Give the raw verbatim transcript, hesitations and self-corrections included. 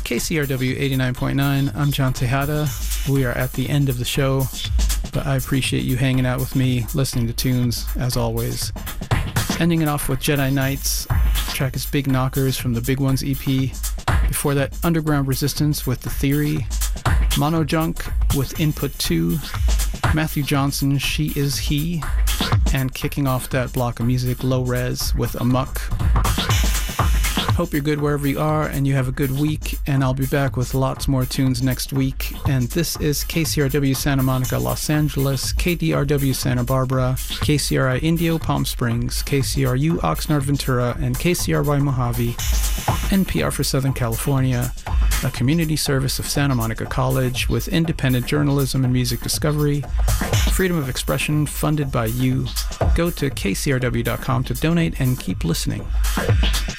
K C R W eighty-nine point nine. I'm John Tejada. We are at the end of the show, but I appreciate you hanging out with me, listening to tunes, as always. Ending it off with Jedi Knights. The track is Big Knockers from the Big Ones E P. Before that, Underground Resistance with The Theory. Mono Junk with Input two. Matthew Johnson, She Is He. And kicking off that block of music, Low Res with Amok. Hope you're good wherever you are and you have a good week, and I'll be back with lots more tunes next week. And this is K C R W Santa Monica, Los Angeles, K D R W Santa Barbara, K C R I Indio, Palm Springs, K C R U Oxnard, Ventura, and K C R Y Mojave, N P R for Southern California, a community service of Santa Monica College with independent journalism and music discovery, freedom of expression funded by you. Go to K C R W dot com to donate and keep listening.